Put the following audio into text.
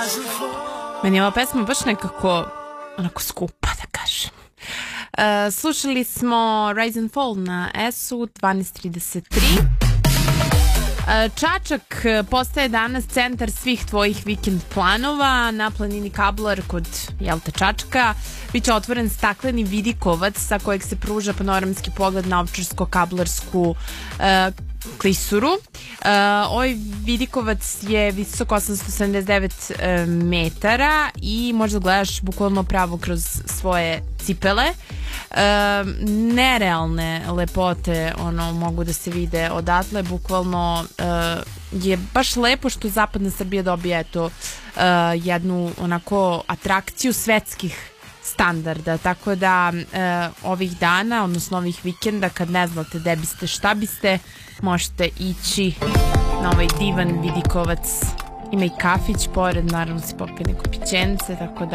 Meni je ova pesma baš nekako onako skupa, da kažem. Slušali smo Rise and Fall na S-u 12:33. Čačak postaje danas centar svih tvojih vikend planova. Na planini Kablar kod Čačka biće otvoren stakleni vidikovac sa kojeg se pruža panoramski pogled na Ovčarsko-Kablarsku klisuru. Ovaj vidikovac je visok 879 metara i možda gledaš bukvalno pravo kroz svoje cipele. Nerealne lepote mogu da se vide odatle, bukvalno je baš lepo što zapadna Srbija dobija jednu onako atrakciju svetskih standarda, tako da ovih dana, odnosno ovih vikenda, kad ne znate gde biste, šta biste, možete ići na ovaj divan vidikovac. Ima i kafić pored, naravno se popije neko pićence, tako da